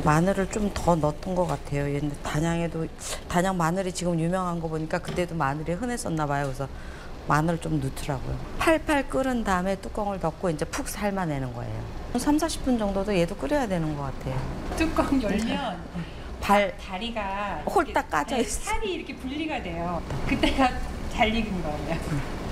마늘을 좀 더 넣었던 것 같아요. 옛날 단양에도 단양 마늘이 지금 유명한 거 보니까 그때도 마늘이 흔했었나 봐요. 그래서 마늘을 좀 넣더라고요. 팔팔 끓은 다음에 뚜껑을 덮고 이제 푹 삶아내는 거예요. 3, 40분 정도도 얘도 끓여야 되는 것 같아요. 뚜껑 열면 다리가 홀딱 까져 네, 있어. 살이 이렇게 분리가 돼요. 그때가 잘 익은 거예요.